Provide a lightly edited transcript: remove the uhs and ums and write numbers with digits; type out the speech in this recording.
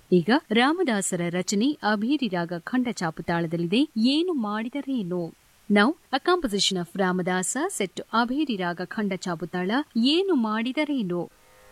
ಈಗ ರಾಮದಾಸರ ರಚನೆ ಅಭೇರಿ ರಾಗ ಖಂಡ ಚಾಪುತಾಳದಲ್ಲಿದೆ. ಏನು ಮಾಡಿದರೇನು. Now, a composition of Ramadasa set to Abheri Raga Khanda Chabutala, Yenu Madidareno.